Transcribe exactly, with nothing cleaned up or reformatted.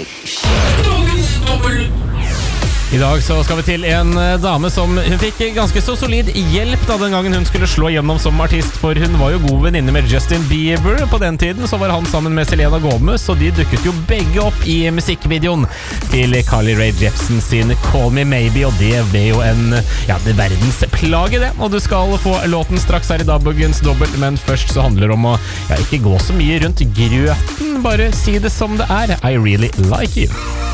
I dag så skal vi til en dame som hun fikk ganske så solid hjelp da den gangen hun skulle slå gjennom som artist, for hun var jo god venninne med Justin Bieber. På den tiden så var han sammen med Selena Gomez, og de dukket jo begge opp i musikkvideoen til Carly Rae Jepsen sin Call Me Maybe, og det ble jo en, ja, det verdensplage det. Og du skal få låten straks her i Dabbugens dobbelt, men først så handler det om å, ja, ikke gå så mye rundt grøten, bare si det som det er. I really like you.